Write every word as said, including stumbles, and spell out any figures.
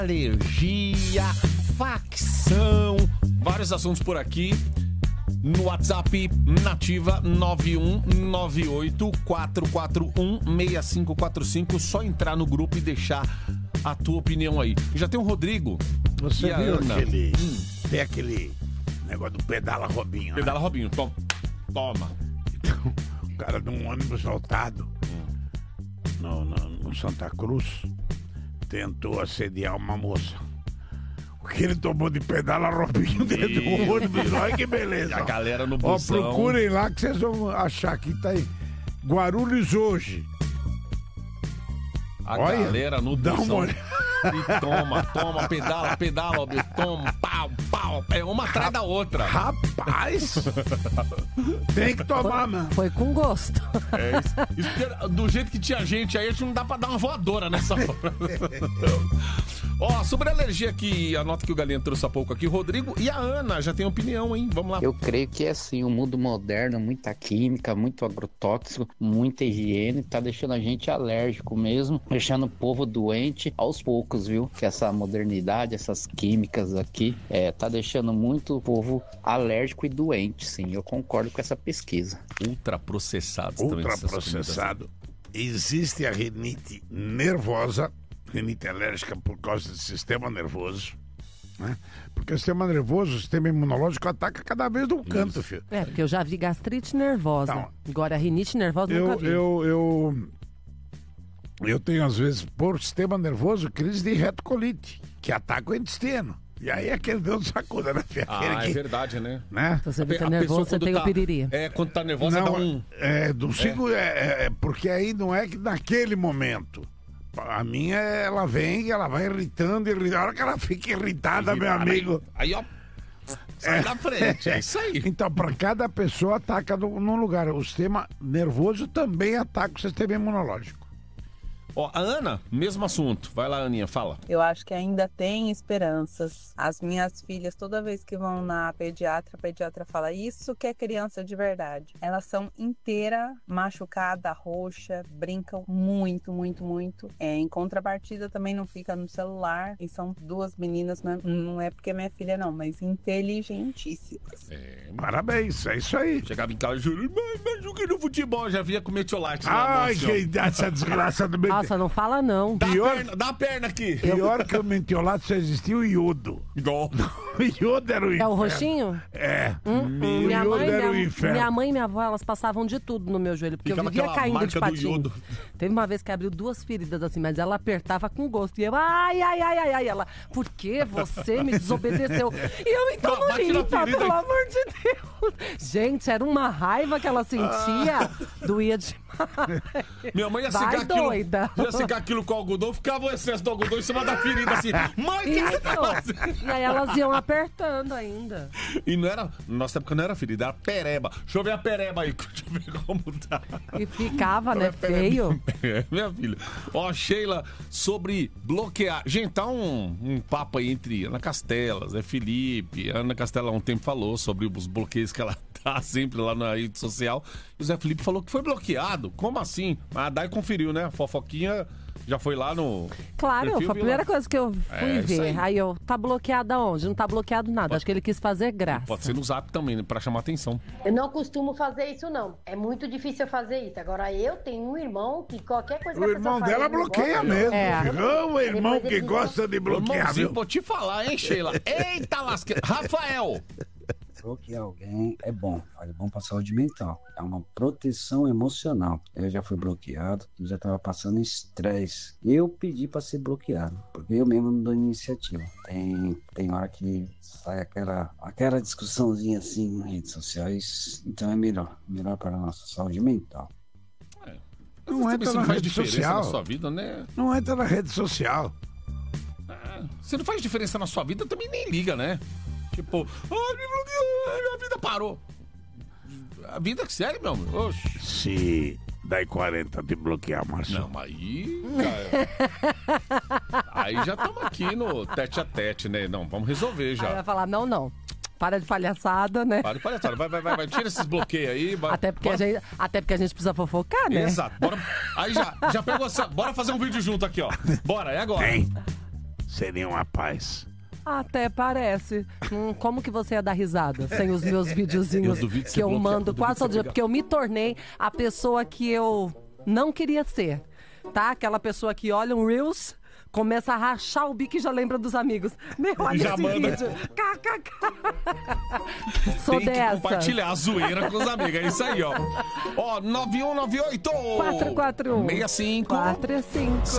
alergia, facção, vários assuntos por aqui. No WhatsApp Nativa nove um nove oito quatro quatro um seis cinco quatro cinco. Só entrar no grupo e deixar a tua opinião aí. Já tem o Rodrigo. Você e a viu Ana. aquele... Hum. Tem aquele negócio do pedala Robinho, Pedala né? Robinho, toma. Toma. Então, o cara de um ônibus lotado hum. no, no, no Santa Cruz tentou assediar uma moça. O que ele tomou de pedala Robinho dentro do ônibus, olha que beleza. E a galera no Ó, busão. procurem lá que vocês vão achar que tá aí. Guarulhos hoje. A olha, galera no dá busão. uma olhada. E toma, toma, pedala, pedala, toma, pau, pau. É uma atrás da outra. Rapaz! Tem que tomar, mano. Foi com gosto. É isso. Isso porque, do jeito que tinha gente aí, a gente não dá pra dar uma voadora nessa hora. Ó, sobre a alergia aqui, anota que o Galinha trouxe há pouco aqui, Rodrigo e a Ana já tem opinião, hein? Vamos lá. Eu creio que é assim, o mundo moderno, muita química, muito agrotóxico, muita higiene, tá deixando a gente alérgico mesmo, deixando o povo doente aos poucos, viu? Que essa modernidade, essas químicas aqui, é, tá deixando muito o povo alérgico e doente, sim. Eu concordo com essa pesquisa. Ultraprocessados. Ultraprocessado. Existe a rinite nervosa, rinite alérgica por causa do sistema nervoso, né? Porque o sistema nervoso, o sistema imunológico ataca cada vez de um canto, filho. É, porque eu já vi gastrite nervosa. Então, agora, a rinite nervosa eu, nunca vi. Eu, eu, eu tenho, às vezes, por sistema nervoso, crise de retocolite, que ataca o intestino. E aí aquele Deus sacuda, né, filho? Ah, que, é verdade, né? né? Então você fica nervoso, você tem tá, o piriri. É, quando tá nervosa, não, dá um... É, do cinco, é. É, é, porque aí não é que naquele momento... A minha, ela vem e ela vai irritando, irritando. A hora que ela fica irritada, meu amigo... Aí, ó, sai é, da frente, é isso aí. Então, para cada pessoa ataca no, num lugar. O sistema nervoso também ataca o sistema imunológico. Ó, a Ana, mesmo assunto. Vai lá, Aninha, fala. Eu acho que ainda tem esperanças. As minhas filhas, toda vez que vão na pediatra, a pediatra fala, isso que é criança de verdade. Elas são inteira machucada, roxa, brincam muito, muito, muito. É, em contrapartida, também não fica no celular. E são duas meninas, não é, não é porque é minha filha não, mas inteligentíssimas. É, parabéns, é isso aí. Chegava em casa, juro, mas joguei no futebol, já via com metiolate. Ai, que essa desgraça do metiolate. Nossa, não fala não. Dá, Pior... a, perna, dá a perna aqui. Pior que o mentiolato só existia o iodo. O iodo era o inferno. É o roxinho? É. Hum, Meu minha, mãe, era o minha, inferno. minha mãe e minha avó, elas passavam de tudo no meu joelho, porque Ficava eu vivia caindo de patins. Teve uma vez que abriu duas feridas assim, mas ela apertava com gosto. E eu, ai, ai, ai, ai, ai. Ela, por que você me desobedeceu? E eu, então, não, limpa, pelo amor de Deus. Gente, era uma raiva que ela sentia. Ah. Doía demais. Minha mãe ia Vai secar doida. aquilo, ia secar aquilo com algodão, ficava o excesso do algodão em cima da ferida, assim. Mãe, que você tá fazendo? E aí elas iam apertando ainda. E não era, na nossa época não era ferida, era pereba. Deixa eu ver a pereba aí, deixa eu ver como tá. E ficava, né, é feio. É, minha filha. Ó, Sheila, sobre bloquear. Gente, tá um, um papo aí entre Ana Castelas, né, Felipe. A Ana Castela há um tempo falou sobre os bloqueios que ela tá sempre lá na rede social. E o Zé Felipe falou que foi bloqueado. Como assim? A Dai conferiu, né? A fofoquinha já foi lá no... Claro, foi a primeira lá. coisa que eu fui é, ver. Aí. aí eu, tá bloqueado aonde? Não tá bloqueado nada. Pode... Acho que ele quis fazer graça. Pode ser no Zap também, né? Pra chamar atenção. Eu não costumo fazer isso, não. É muito difícil eu fazer isso. Agora, eu tenho um irmão que qualquer coisa o que a irmão faz, dela bloqueia gosta, mesmo. É. Não, o irmão que gosta de bloquear, viu? Vou te falar, hein, Sheila? Eita lasqueira. Rafael! Bloquear alguém é bom, é bom para a saúde mental, é uma proteção emocional. Eu já fui bloqueado, já estava passando estresse. Eu pedi para ser bloqueado, porque eu mesmo não dou iniciativa. Tem, tem hora que sai aquela, aquela discussãozinha assim nas redes sociais, então é melhor, melhor para a nossa saúde mental. É. Não entra na rede social. Na sua vida, né? Não entra na rede social. É. Se não faz diferença na sua vida, também nem liga, né? Tipo, ai, me bloqueou, a vida parou. A vida que segue, meu amor. Oxi. Se dá quarenta de bloquear, Márcio. Não, mas aí. Cara, aí já estamos aqui no tete a tete, né? Não, vamos resolver já. Aí vai falar, não, não. Para de palhaçada, né? Para de palhaçada. Vai, vai, vai, vai. Tira esses bloqueios aí. Vai. Até, porque a gente, até porque a gente precisa fofocar, né? Exato. Bora. Aí já, já pegou essa. Bora fazer um vídeo junto aqui, ó. Bora, é agora. Tem. seriam a paz. Até parece. Hum, como que você ia dar risada sem os meus videozinhos Eu duvido que você eu bloquear, mando eu duvido quase todo você dia? pegar. Porque eu me tornei a pessoa que eu não queria ser, tá? Aquela pessoa que olha um Reels, começa a rachar o bico e já lembra dos amigos. Meu, olha Já esse manda. vídeo. Kkk. Sou Tem que dessa. compartilhar a zoeira com os amigos. É isso aí, ó. Ó, nove um nove oito quatro quatro um seis cinco quatro cinco